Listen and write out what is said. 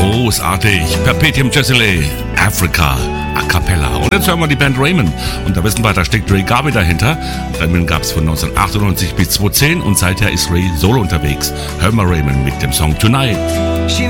Großartig. Perpetuum Jessile, Africa, a cappella. Und jetzt hören wir die Band Raymond. Und da wissen wir, da steckt Ray Garvey dahinter. Raymond gab es von 1998 bis 2010 und seither ist Ray solo unterwegs. Hören wir Raymond mit dem Song Tonight.